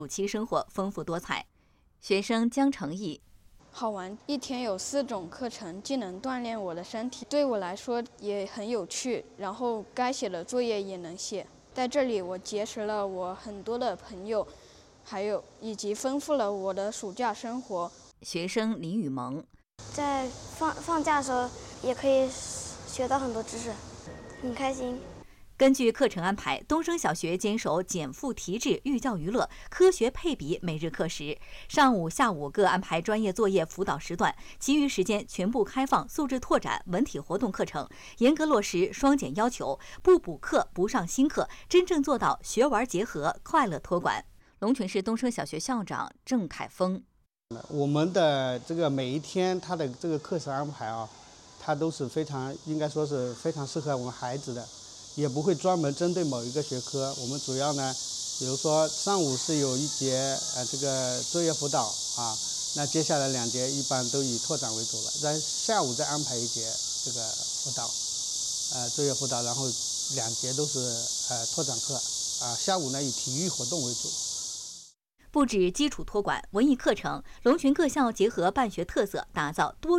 暑期生活丰富多彩。学生江成义。 好玩，一天有4种课程，既能锻炼我的身体，对我来说也很有趣，然后该写的作业也能写。在这里我结识了我很多的朋友，以及丰富了我的暑假生活。 学生李雨萌。 在放假的时候也可以学到很多知识，很开心。 根据课程安排，东升小学坚守减负提质、寓教于乐、科学配比每日课时，上午、下午各安排专业作业辅导时段，其余时间全部开放素质拓展、文体活动课程，严格落实双减要求，不补课、不上新课，真正做到学玩结合、快乐托管。龙泉市东升小学校长郑凯峰。 我们的这个每一天它的这个课程安排啊，它都是应该说是非常适合我们孩子的。也不会专门针对某一个学科，我们主要呢，比如说上午是有一节这个作业辅导啊，那接下来2节一般都以拓展为主了，在下午再安排1节这个辅导，作业辅导，然后2节都是拓展课啊，下午呢以体育活动为主。 不止基础托管、文艺课程，龙泉各校结合办学特色，打造多